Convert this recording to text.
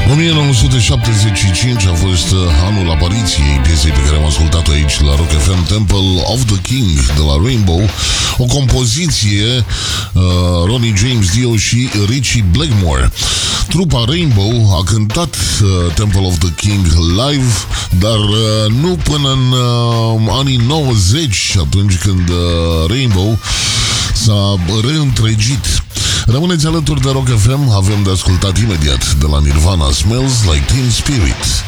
1975 a fost anul apariției piesei pe care am ascultat-o aici la Rock FM, Temple of the King de la Rainbow, o compoziție Ronnie James Dio și Ritchie Blackmore. Trupa Rainbow a cântat Temple of the King live, dar nu până în anii 90, atunci când Rainbow s-a reîntregit. Rămâneți alături de Rock FM, avem de ascultat imediat de la Nirvana Smells Like Teen Spirit.